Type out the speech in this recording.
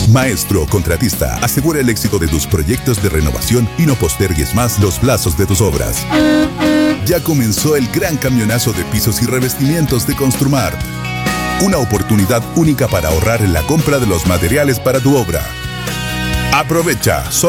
Maestro contratista, asegura el éxito de tus proyectos de renovación y no postergues más los plazos de tus obras. Ya comenzó el gran camionazo de pisos y revestimientos de Construmar. Una oportunidad única para ahorrar en la compra de los materiales para tu obra. Aprovecha